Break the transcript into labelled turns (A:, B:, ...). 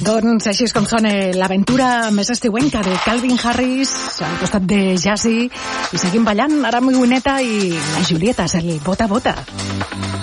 A: Doncs així és com sona l'aventura més estiuenca de Calvin Harris al costat de Jazzy, i seguim ballant ara amb Gwynetta i la Julieta, és el Bota Bota.